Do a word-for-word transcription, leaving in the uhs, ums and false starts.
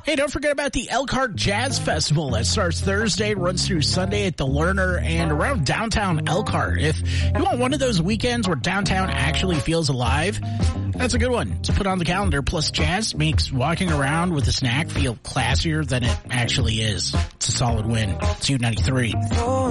Hey, don't forget about the Elkhart Jazz Festival that starts Thursday, runs through Sunday at the Lerner and around downtown Elkhart. If you want one of those weekends where downtown actually feels alive, that's a good one to put on the calendar. Plus, jazz makes walking around with a snack feel classier than it actually is. It's a solid win. It's U ninety-three.